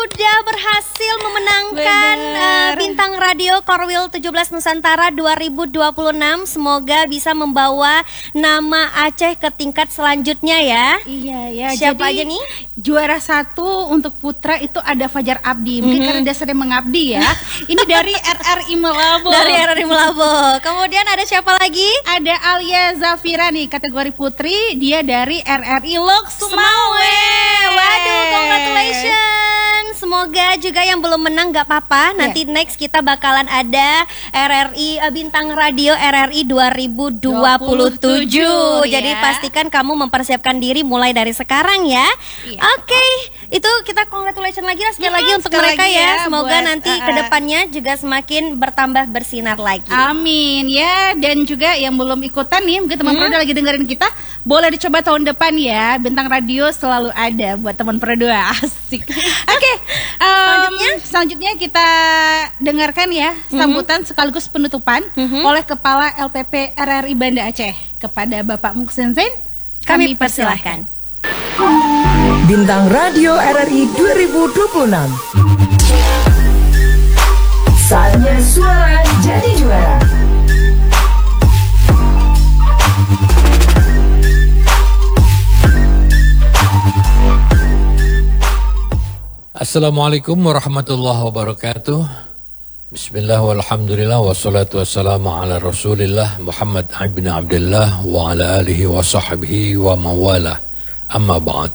sudah berhasil memenangkan bintang radio Korwil 17 Nusantara 2026. Semoga bisa membawa nama Aceh ke tingkat selanjutnya ya. Iya ya. Siapa Jadi, aja nih? Juara 1 untuk putra itu ada Fajar Abdi. Mungkin karena dia sering mengabdi ya. Ini dari RRI Melabo. Dari RRI Melabo. Kemudian ada siapa lagi? Ada Alia Zafira nih, kategori putri. Dia dari RRI Lok Sumawe. Waduh, congratulations. Semoga juga yang belum menang gak apa-apa. Nanti next kita bakalan ada RRI Bintang Radio RRI 2027. Jadi pastikan kamu mempersiapkan diri mulai dari sekarang ya. Oke, itu kita congratulations lagi sekali lagi untuk mereka ya. Semoga nanti kedepannya juga semakin bertambah bersinar lagi. Amin ya. Dan juga yang belum ikutan nih, mungkin teman Prodo lagi dengerin kita, boleh dicoba tahun depan ya. Bintang Radio selalu ada buat teman Prodo. Asik. Oke, selanjutnya kita dengarkan ya sambutan sekaligus penutupan oleh Kepala LPP RRI Banda Aceh. Kepada Bapak Muksin Zain, kami persilahkan. Bintang Radio RRI 2026. Saatnya suara jadi juara. Assalamualaikum warahmatullahi wabarakatuh. Bismillah walhamdulillah wassalatu wassalamu ala rasulillah Muhammad ibn Abdullah wa ala alihi wa sahbihi wa mawala. Amma ba'd.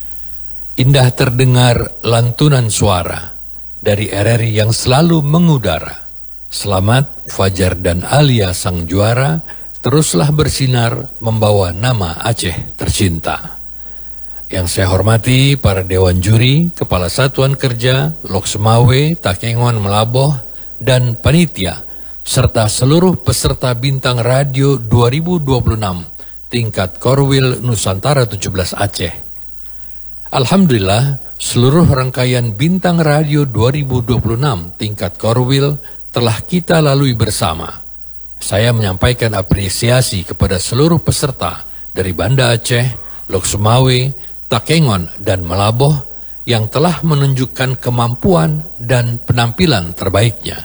Indah terdengar lantunan suara dari RRI yang selalu mengudara. Selamat Fajar dan Alia sang juara, teruslah bersinar membawa nama Aceh tercinta. Yang saya hormati para Dewan Juri, Kepala Satuan Kerja, Lok Sumawe, Takengon, Melaboh, dan Panitia, serta seluruh peserta Bintang Radio 2026 tingkat Korwil Nusantara 17 Aceh. Alhamdulillah, seluruh rangkaian Bintang Radio 2026 tingkat Korwil telah kita lalui bersama. Saya menyampaikan apresiasi kepada seluruh peserta dari Banda Aceh, Lok Sumawe, Takengon, dan Melaboh yang telah menunjukkan kemampuan dan penampilan terbaiknya.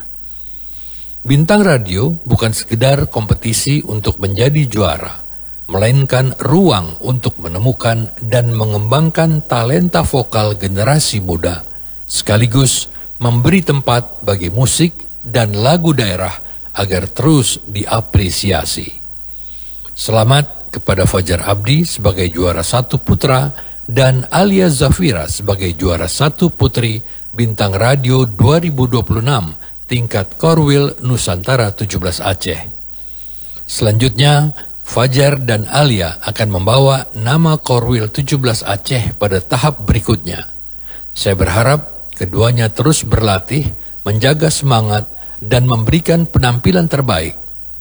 Bintang Radio bukan sekedar kompetisi untuk menjadi juara, melainkan ruang untuk menemukan dan mengembangkan talenta vokal generasi muda, sekaligus memberi tempat bagi musik dan lagu daerah agar terus diapresiasi. Selamat kepada Fajar Abdi sebagai juara 1 putra dan Alia Zafira sebagai juara 1 putri Bintang Radio 2026 tingkat Korwil Nusantara 17 Aceh. Selanjutnya, Fajar dan Alia akan membawa nama Korwil 17 Aceh pada tahap berikutnya. Saya berharap keduanya terus berlatih, menjaga semangat, dan memberikan penampilan terbaik